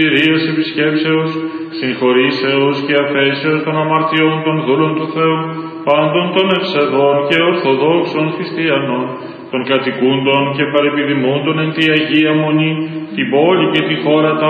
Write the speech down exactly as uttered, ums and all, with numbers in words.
Κυρίας επισκέψεως, συγχωρήσεως και αφέσεως των αμαρτιών των δούλων του Θεού, πάντων των ευσεβών και ορθοδόξων χριστιανών, των κατοικούντων και παρεπιδημούντων εν τη Αγία Μονή, την πόλη και τη χώρα τα